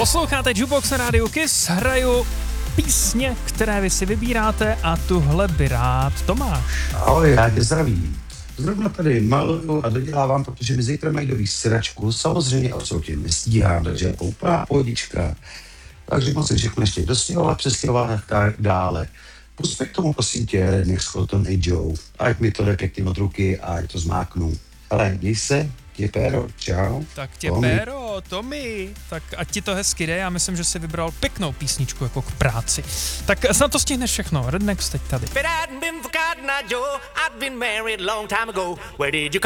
Posloucháte Jukebox na rádiu Kiss, hraju písně, které vy si vybíráte a tuhle by rád Tomáš. Ahoj, já tě zdravím. Zrovna tady maluju a dodělávám, protože mi zítra mají do vysíračku. Samozřejmě absolutně nestíhám, takže úplná pohodička. Takže musím všechno ještě dostihovat, přestěhovat a tak dále. Pusťme k tomu, prosím tě, Redneck Skelton a Joe. Ať mi to jde pěkně od ruky a ať to zmáknu. Ale měj se, tě péro, čau. Tak tě péro, Tommy, tak ať ti to hezky jde, já myslím, že jsi vybral pěknou písničku jako k práci. Tak snad to stihneš všechno, Redneck teď tady.